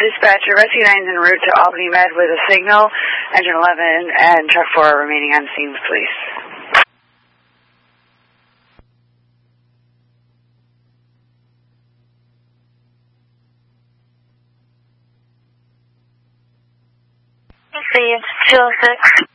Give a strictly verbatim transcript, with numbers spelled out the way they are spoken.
Dispatcher, Rescue nine's en route to Albany Med with a signal. Engine eleven and Truck four are remaining on scene with police. Speed two oh six.